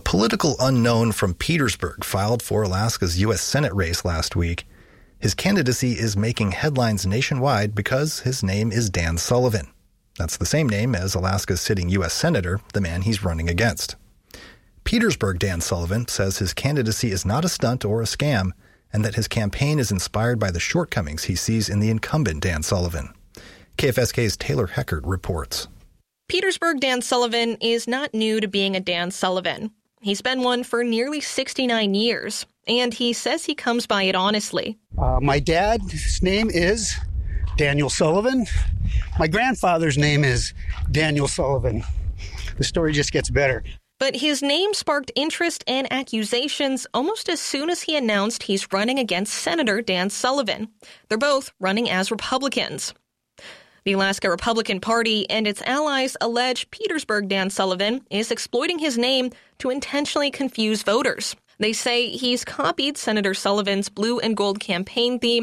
political unknown from Petersburg filed for Alaska's U.S. Senate race last week. His candidacy is making headlines nationwide because his name is Dan Sullivan. That's the same name as Alaska's sitting U.S. Senator, the man he's running against. Petersburg Dan Sullivan says his candidacy is not a stunt or a scam, and that his campaign is inspired by the shortcomings he sees in the incumbent Dan Sullivan. KFSK's Taylor Heckert reports. Petersburg Dan Sullivan is not new to being a Dan Sullivan. He's been one for nearly 69 years, and he says he comes by it honestly. My dad's name is Daniel Sullivan. My grandfather's name is Daniel Sullivan. The story just gets better. But his name sparked interest and accusations almost as soon as he announced he's running against Senator Dan Sullivan. They're both running as Republicans. The Alaska Republican Party and its allies allege Petersburg Dan Sullivan is exploiting his name to intentionally confuse voters. They say he's copied Senator Sullivan's blue and gold campaign theme